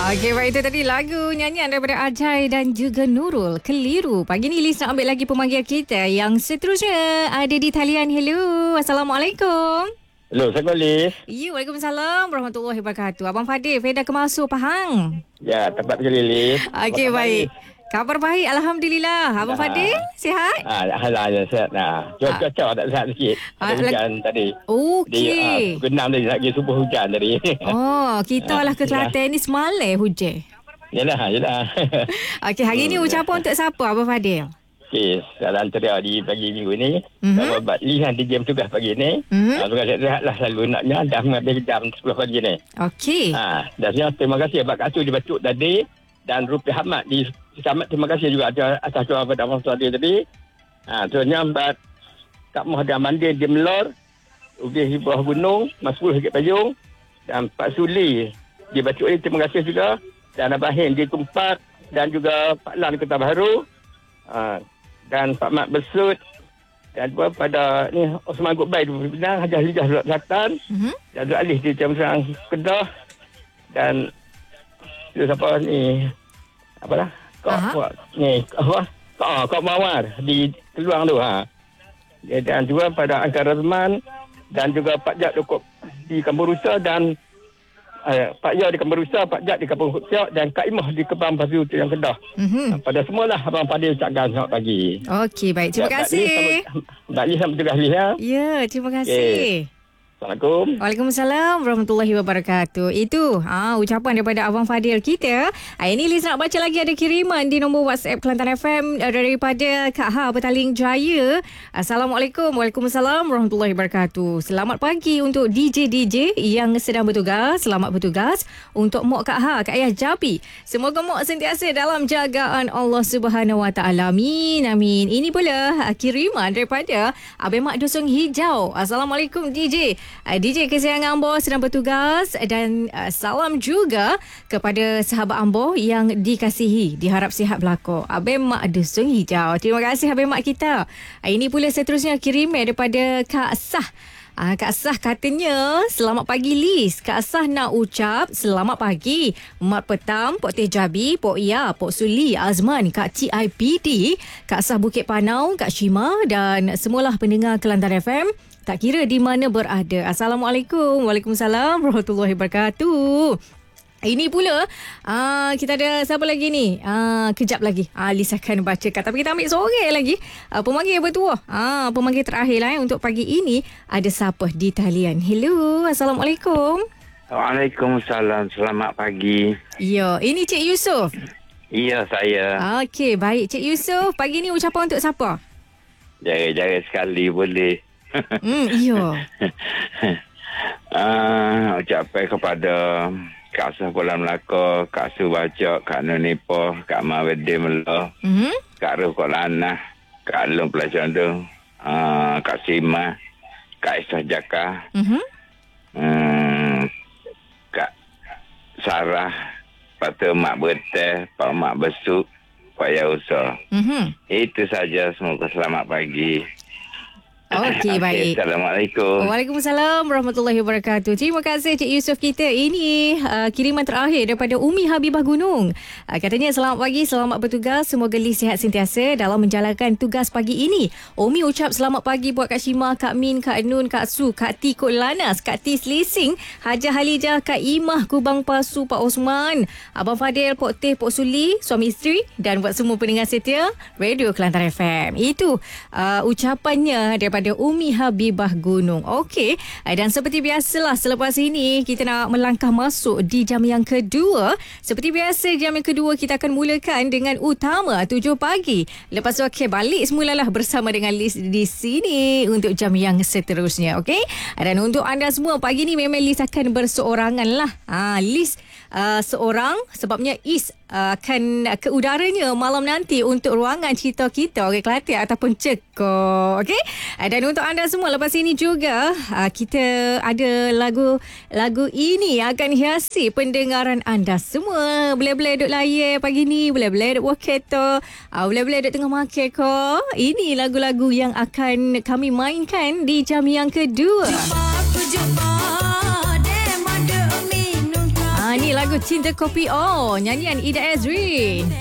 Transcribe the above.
Okey, baik, itu tadi lagu nyanyian daripada Ajai dan juga Nurul, Keliru. Pagi ni Liz nak ambil lagi pemanggil kita yang seterusnya ada di talian. Hello, Assalamualaikum. Hello, Assalamualaikum Liz. Ya, Waalaikumsalam warahmatullahi wabarakatuh. Abang Fadil, Feda Kemasuk, Pahang. Ya, tepat sekali Liz. Okey, baik. Kabar baik, Alhamdulillah. Abang Fadil, sihat? Alhamdulillah, sihat. Cuaca tak sihat sikit. Hujan tadi. Okey. Pukul 6 tadi, lagi subuh hujan tadi. Oh, kita lah ke Kelantan ni semalam hujan. Yalah. Okey, hari ni ucapan untuk siapa, Abang Fadil? Okey, dalam teriak di pagi minggu ni. Kalau buat Liz nanti jam tugas pagi ni. Tugas sihat lah selalu naknya. Dah mengambil jam 10 pagi ni. Okey. Dan terima kasih Abang Katu di Bacuk tadi. Dan Rupi Ahmad di Selamat, terima kasih juga atas doa pada Abang Fadil tadi. Terusnya buat Kak Muhammad Mandin di Melor, Ubi di bawah gunung, Mas Puluh di Payung, dan Pak Suli di Bacuk ni, terima kasih juga. Dan Abang Hin di Tumpat, dan juga Pak Lan di Kota Baharu, dan Pak Mat Besut, dan juga pada ni Osman Gutbay di Pinang, Hajah Lijah di Selatan, dan Zul Alih di Jamsang Kedah, dan siapa ni, apalah, Kak Mawar di Keluang tu. Dan juga pada Angkar Razman, dan juga Pak Jad di Kampung Rusa, dan Pak Ya di Kampung Rusa, Pak Jad di Kampung Hutiak, dan Kak Imah di Kebang Pasu tu yang Kedah. Pada semualah Abang Fadil ucapkan selamat pagi. Okey, baik. Terima kasih. Mbak Liz selamat tugas Liz ya. Ya, terima kasih. Assalamualaikum. Waalaikumsalam warahmatullahi wabarakatuh. Itu ucapan daripada Abang Fadil kita. Ini Liz nak baca lagi, ada kiriman di nombor WhatsApp Kelantan FM daripada Kak Ha Petaling Jaya. Assalamualaikum. Waalaikumsalam warahmatullahi wabarakatuh. Selamat pagi untuk DJ yang sedang bertugas. Selamat bertugas untuk Mok Kak Ha, Kak Ayah Jabi. Semoga Mok sentiasa dalam jagaan Allah Subhanahu Wa Taala. Amin. Amin. Ini pula kiriman daripada Abang Mak Dusung Hijau. Assalamualaikum DJ kesayangan Ambo sedang bertugas, dan salam juga kepada sahabat Ambo yang dikasihi, diharap sihat belaka. Abang Mak Dusung Hijau. Terima kasih Abang Mak kita. Ini pula seterusnya kiriman daripada Kak Sah. Kak Sah katanya, selamat pagi Liz. Kak Sah nak ucap selamat pagi Mak Petam, Pok Teh Jabi, Pok Ya, Pok Suli, Azman, Kak TIPD, Kak Sah Bukit Panau, Kak Shima, dan semualah pendengar Kelantan FM, tak kira di mana berada. Assalamualaikum. Waalaikumsalam warahmatullahi wabarakatuh. Ini pula kita ada siapa lagi ni? Kejap lagi Liz akan bacakan, tapi kita ambil seorang lagi pemanggil yang bertuah. Pemanggil terakhir lah untuk pagi ini. Ada siapa di talian? Hello, Assalamualaikum. Waalaikumsalam. Selamat pagi. Ya, ini Cik Yusof. Ya, saya. Okey, baik Cik Yusof. Pagi ni ucapan untuk siapa? Jaya-jaya sekali boleh. Ya. Ucapan kepada Kak Sah Kuala Melaka, Kak Su Bacok, Kak Nunipo, Kak Mawede Melo, Kak Ruh Kolana, Kak Long Pelajaran tu, Kak Sima, Kak Isah Jaka, Kak Sarah, Patu Mak Berteh, Pak Mak Besuk, Pak Yausa. Itu saja, semoga selamat pagi. Okey, baik. Assalamualaikum. Waalaikumsalam warahmatullahi wabarakatuh. Terima kasih Cik Yusof kita. Ini kiriman terakhir daripada Umi Habibah Gunung. Katanya, selamat pagi, selamat bertugas. Semoga Liz sihat sentiasa dalam menjalankan tugas pagi ini. Umi ucap selamat pagi buat Kak Shima, Kak Min, Kak Nun, Kak Su, Kak T Kod Lanas, Kak T Selising, Hajah Halijah, Kak Imah Kubang Pasu, Pak Osman, Abang Fadil, Pok Teh, Pok Suli, suami isteri, dan buat semua pendengar setia Radio Kelantan FM. Itu ucapannya daripada Umi Habibah Gunung. Okey, dan seperti biasalah, selepas ini kita nak melangkah masuk di jam yang kedua. Seperti biasa, jam yang kedua kita akan mulakan dengan utama 7 pagi. Lepas tu balik semulalah bersama dengan Liz di sini untuk jam yang seterusnya. Okey, dan untuk anda semua pagi ni memang Liz akan berseorangan lah. Liz seorang, sebabnya Is akan ke udaranya malam nanti untuk ruangan cerita kita, okey, Kelantan ataupun Cekok. Okey, dan untuk anda semua lepas ini juga kita ada lagu ini akan hiasi pendengaran anda semua. Boleh-boleh duk layan pagi ni, boleh-boleh duk buat kereta, boleh-boleh duk tengah makan ke. Ini lagu-lagu yang akan kami mainkan di jam yang kedua. Ini lagu Cinta Kopi On, nyanyian Ida Ezrin.